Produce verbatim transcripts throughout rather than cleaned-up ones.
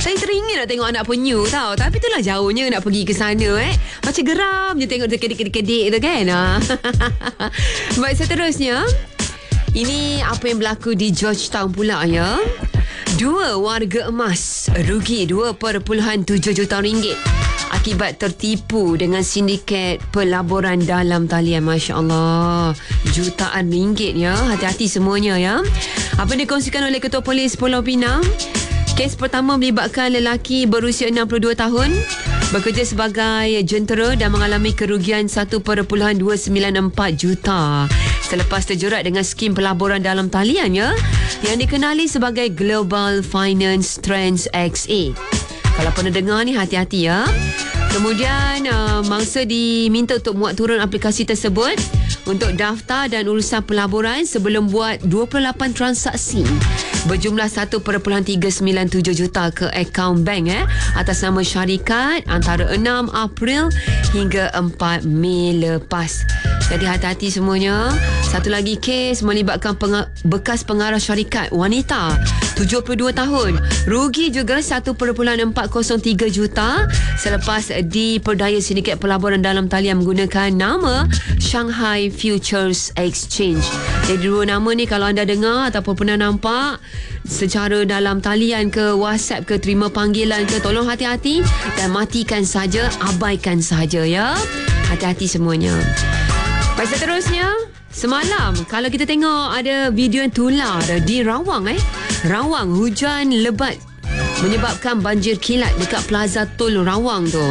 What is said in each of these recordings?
Saya teringin nak tengok anak penyu tau. Tapi itulah jauhnya nak pergi ke sana eh. Macam geram je tengok dia kedik-kedik tu kan. Baik, seterusnya. Ini apa yang berlaku di Georgetown pula ya. Dua warga emas rugi dua perpuluhan tujuh juta ringgit akibat tertipu dengan sindiket pelaburan dalam talian. Masya Allah, jutaan ringgit ya. Hati-hati semuanya ya. Apa yang dikongsikan oleh Ketua Polis Pulau Pinang, kes pertama melibatkan lelaki berusia enam puluh dua tahun, bekerja sebagai jentera dan mengalami kerugian satu perpuluhan dua sembilan empat juta selepas terjerat dengan skim pelaburan dalam talian ya, yang dikenali sebagai Global Finance Trends X A. Kalau pernah dengar ni, hati-hati ya. Kemudian uh, mangsa diminta untuk muat turun aplikasi tersebut untuk daftar dan urusan pelaburan sebelum buat dua puluh lapan transaksi berjumlah satu perpuluhan tiga sembilan tujuh juta ke akaun bank eh atas nama syarikat antara enam April hingga empat Mei lepas. Jadi hati-hati semuanya. Satu lagi kes melibatkan penga- bekas pengarah syarikat wanita tujuh puluh dua tahun, rugi juga satu perpuluhan empat kosong tiga juta selepas diperdaya sindiket pelaburan dalam talian menggunakan nama Shanghai Futures Exchange. Jadi dua nama ni kalau anda dengar ataupun pernah nampak secara dalam talian ke WhatsApp ke terima panggilan ke, tolong hati-hati dan matikan saja, abaikan saja ya. Hati-hati semuanya. Baik, seterusnya, semalam kalau kita tengok ada video yang tular di Rawang eh. Rawang, hujan lebat menyebabkan banjir kilat dekat Plaza Tol Rawang tu.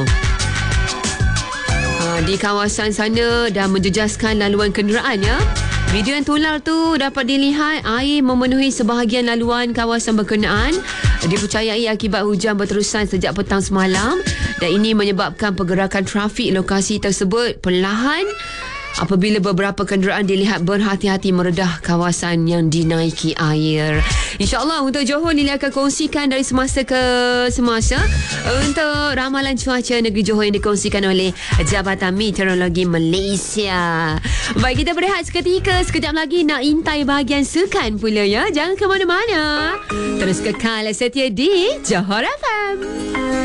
Ha, di kawasan sana dah menjejaskan laluan kenderaan ya. Video yang tular tu dapat dilihat air memenuhi sebahagian laluan kawasan berkenaan. Dipercayai akibat hujan berterusan sejak petang semalam dan ini menyebabkan pergerakan trafik lokasi tersebut perlahan apabila beberapa kenderaan dilihat berhati-hati meredah kawasan yang dinaiki air. InsyaAllah untuk Johor Nili akan kongsikan dari semasa ke semasa untuk ramalan cuaca negeri Johor yang dikongsikan oleh Jabatan Meteorologi Malaysia. Baik, kita berehat seketika. Sekejap lagi nak intai bahagian sukan pula ya. Jangan ke mana-mana. Terus kekal setia di Johor F M.